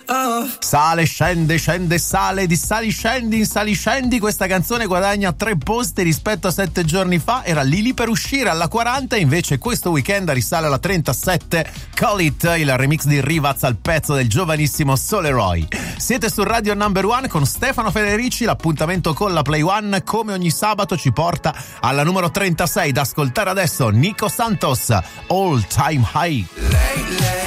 Sale, scende, scende, sale, di sali, scendi. Questa canzone guadagna 3 posti rispetto a 7 giorni fa. Era lì lì per uscire alla 40, invece questo weekend risale alla 37. Call It, il remix di Rivaz al pezzo del giovanissimo Soleroy. Siete su Radio Number One con Stefano Federici. L'appuntamento con la Play One, come ogni sabato, ci porta alla numero 36. Da ascoltare adesso Nico Santos, All Time High.